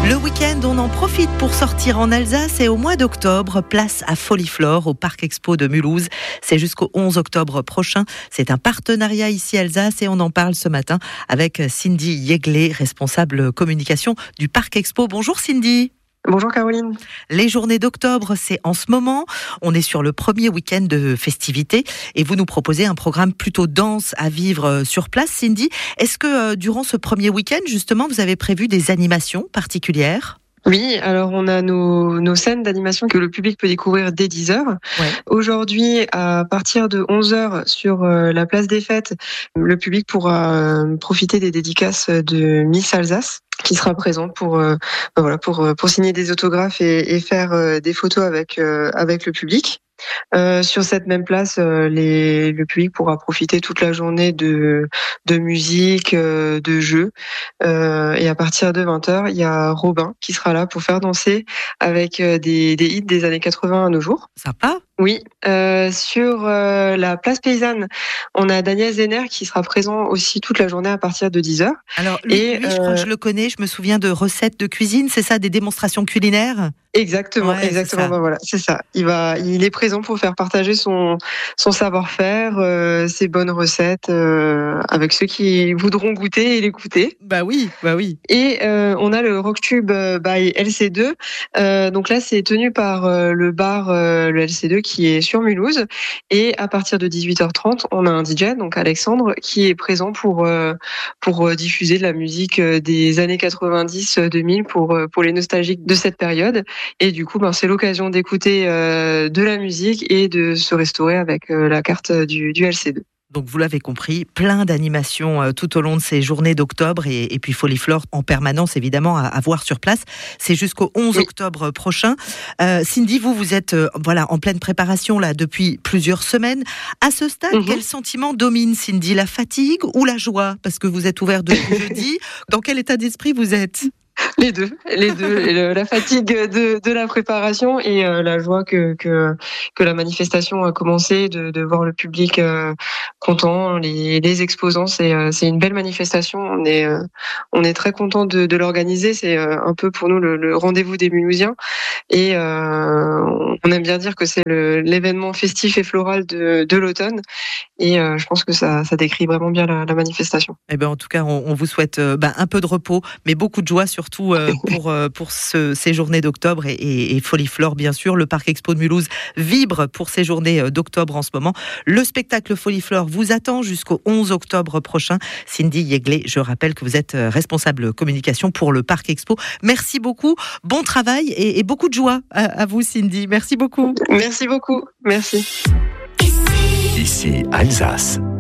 Le week-end, on en profite pour sortir en Alsace et au mois d'octobre, place à Foliflore au Parc Expo de Mulhouse. C'est jusqu'au 11 octobre prochain. C'est un partenariat ici Alsace et on en parle ce matin avec Cindy Yeglé, responsable communication du Parc Expo. Bonjour Cindy. Bonjour Caroline. Les journées d'octobre, c'est en ce moment. On est sur le premier week-end de festivités et vous nous proposez un programme plutôt dense à vivre sur place. Cindy, est-ce que durant ce premier week-end, justement, vous avez prévu des animations particulières ? Oui, alors on a nos scènes d'animation que le public peut découvrir dès 10h. Ouais. Aujourd'hui, à partir de 11h sur la place des Fêtes, le public pourra profiter des dédicaces de Miss Alsace, qui sera présente pour signer des autographes et faire des photos avec le public. Sur cette même place, le public pourra profiter toute la journée de musique, de jeux. Et à partir de 20h, il y a Robin qui sera là pour faire danser avec des hits des années 80 à nos jours. Sympa. Oui, sur la place paysanne, on a Daniel Zenner qui sera présent aussi toute la journée à partir de 10h. Alors lui, je crois que je le connais, je me souviens de recettes de cuisine, c'est ça, des démonstrations culinaires ? Exactement, Ouais, exactement. c'est ça. Voilà, c'est ça. Il est présent pour faire partager son savoir-faire, ses bonnes recettes avec ceux qui voudront goûter et l'écouter. Bah oui. Et on a le Rocktube by LC2. Donc là, c'est tenu par le bar le LC2 qui est sur Mulhouse. Et à partir de 18h30, on a un DJ, donc Alexandre, qui est présent pour diffuser de la musique des années 90-2000 pour les nostalgiques de cette période. Et du coup, c'est l'occasion d'écouter de la musique et de se restaurer avec la carte du LC2. Donc vous l'avez compris, plein d'animations tout au long de ces journées d'octobre et puis Foliflore en permanence évidemment à voir sur place. C'est jusqu'au 11 octobre prochain. Cindy, vous êtes en pleine préparation là depuis plusieurs semaines. À ce stade, quel sentiment domine Cindy, la fatigue ou la joie ? Parce que vous êtes ouvert depuis jeudi. Dans quel état d'esprit vous êtes ? Les deux. La fatigue de la préparation et la joie que la manifestation a commencé, de voir le public content, les exposants. C'est une belle manifestation. On est très content de l'organiser. C'est un peu pour nous le rendez-vous des Mulhousiens. Et on aime bien dire que c'est l'événement festif et floral de l'automne. Et je pense que ça décrit vraiment bien la manifestation. Eh ben en tout cas, on vous souhaite un peu de repos, mais beaucoup de joie surtout pour ces journées d'octobre et Foliflore bien sûr. Le Parc Expo de Mulhouse vibre pour ces journées d'octobre en ce moment. Le spectacle Foliflore vous attend jusqu'au 11 octobre prochain. Cindy Yeglé, je rappelle que vous êtes responsable communication pour le Parc Expo. Merci beaucoup, bon travail et beaucoup de joie à vous Cindy. Merci beaucoup. Merci beaucoup, merci. Ici Alsace.